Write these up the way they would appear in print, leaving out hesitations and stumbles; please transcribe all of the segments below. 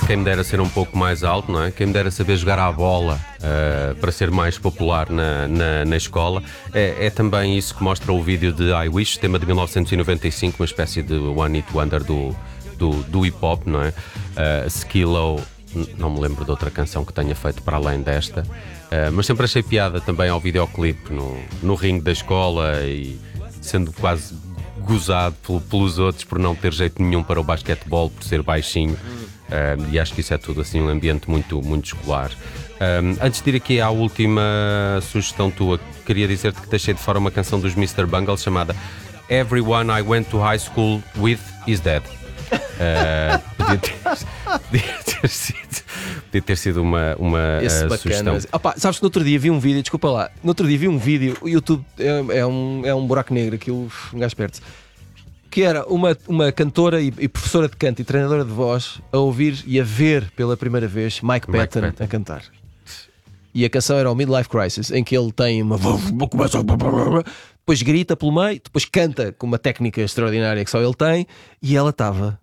quem me dera ser um pouco mais alto, não é? Quem me dera saber jogar à bola para ser mais popular na escola. É também isso que mostra o vídeo de I Wish, tema de 1995, uma espécie de One Hit Wonder do hip-hop, não é? Skillo, não me lembro de outra canção que tenha feito para além desta, mas sempre achei piada também ao videoclipe no ringue da escola e sendo quase gozado pelos outros por não ter jeito nenhum para o basquetebol, por ser baixinho. E acho que isso é tudo assim um ambiente muito, muito escolar. Antes de ir aqui à última sugestão tua, queria dizer-te que deixei de fora uma canção dos Mr. Bungle chamada Everyone I Went to High School With Is Dead. Podia ter sido uma sugestão. Opa, sabes que no outro dia vi um vídeo, desculpa lá, no outro dia vi um vídeo, o YouTube é um buraco negro, aquilo, um gajo perto, que era uma cantora e professora de canto e treinadora de voz a ouvir e a ver pela primeira vez Mike Patton a cantar. E a canção era o Midlife Crisis, em que ele tem uma depois grita pelo meio, depois canta com uma técnica extraordinária que só ele tem, e ela estava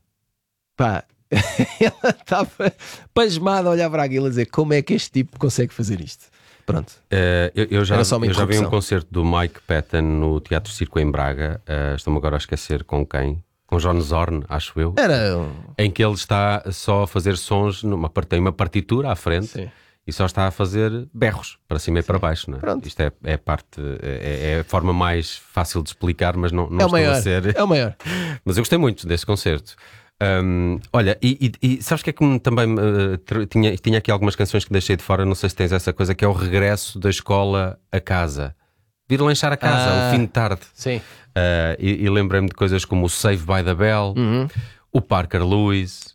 ela estava pasmada a olhar para aquilo a dizer: como é que este tipo consegue fazer isto? Pronto. Eu já vi um concerto do Mike Patton no Teatro Circo em Braga. Estou-me agora a esquecer com quem. Com John Zorn, acho eu. Em que ele está só a fazer sons, tem uma partitura à frente. Sim. E só está a fazer berros para cima e para baixo, não é? Pronto. Isto é a forma mais fácil de explicar, mas não é estou a ser. É o maior. Mas eu gostei muito desse concerto. Olha, e sabes o que é que também tinha aqui algumas canções que deixei de fora, não sei se tens essa coisa, que é o regresso da escola a casa. Vir lanchar a casa, o fim de tarde. Sim. E lembrei-me de coisas como o Save by the Bell, o Parker Lewis.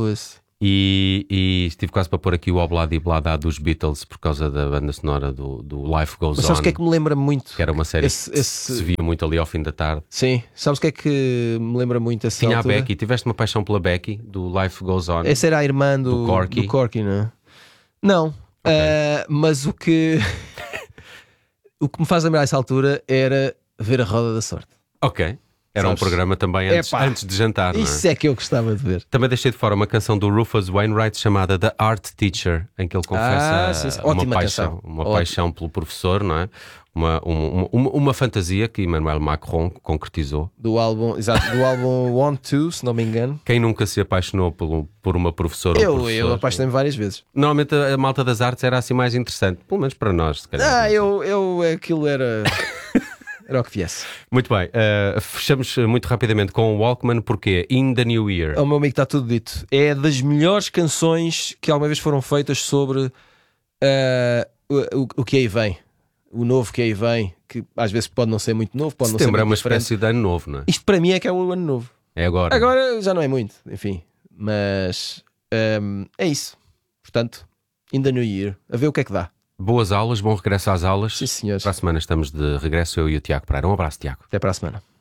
E estive quase para pôr aqui o Obladi Blada dos Beatles por causa da banda sonora do Life Goes On. Mas sabes o que é que me lembra muito? Que era uma série que se via muito ali ao fim da tarde. Sim, sabes o que é que me lembra muito essa Tinha altura? a Becky, tiveste uma paixão pela Becky, do Life Goes On. Essa era a irmã do Corky, não é? Não, okay. Mas o que me faz lembrar essa altura era ver a Roda da Sorte. Ok. Era um programa também antes de jantar, não é? Isso é que eu gostava de ver. Também deixei de fora uma canção do Rufus Wainwright chamada The Art Teacher, em que ele confessa uma paixão pelo professor, não é? Uma fantasia que Emmanuel Macron concretizou. Do álbum Want To, se não me engano. Quem nunca se apaixonou por uma professora ou professor? Eu apaixonei-me várias vezes. Normalmente a malta das artes era assim mais interessante, pelo menos para nós, se calhar. Aquilo era... Era o que viesse. Muito bem, fechamos muito rapidamente com o Walkman, porque In the New Year. O meu amigo, está tudo dito. É das melhores canções que alguma vez foram feitas sobre o que aí vem. O novo que aí vem, que às vezes pode não ser muito novo, pode não ser muito é uma diferente. espécie de ano novo, não é? Isto para mim é que é o ano novo. É agora. Agora já não é muito, enfim. Mas é isso. Portanto, In the New Year. A ver o que é que dá. Boas aulas, bom regresso às aulas. Sim, senhores. Para a semana estamos de regresso, eu e o Tiago Pereira. Um abraço, Tiago. Até para a semana.